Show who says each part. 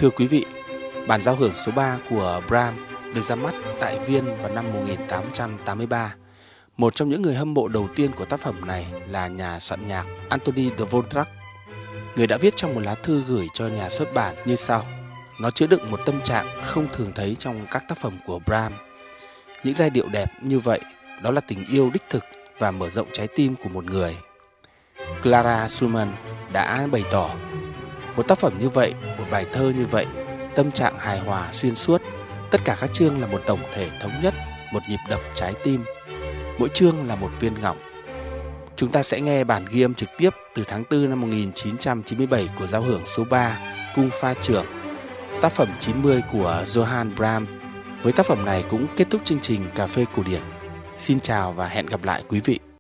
Speaker 1: Thưa quý vị, bản giao hưởng số 3 của Brahms được ra mắt tại Viên vào năm 1883. Một trong những người hâm mộ đầu tiên của tác phẩm này là nhà soạn nhạc Anthony Dvorak. Người đã viết trong một lá thư gửi cho nhà xuất bản như sau. Nó chứa đựng một tâm trạng không thường thấy trong các tác phẩm của Brahms. Những giai điệu đẹp như vậy, đó là tình yêu đích thực và mở rộng trái tim của một người. Clara Schumann đã bày tỏ, một tác phẩm như vậy, một bài thơ như vậy, tâm trạng hài hòa xuyên suốt, tất cả các chương là một tổng thể thống nhất, một nhịp đập trái tim, mỗi chương là một viên ngọc. Chúng ta sẽ nghe bản ghi âm trực tiếp từ tháng 4 năm 1997 của giao hưởng số 3 Cung Pha Trưởng, tác phẩm 90 của Johann Brahms. Với tác phẩm này cũng kết thúc chương trình Cà phê Cổ điển. Xin chào và hẹn gặp lại quý vị.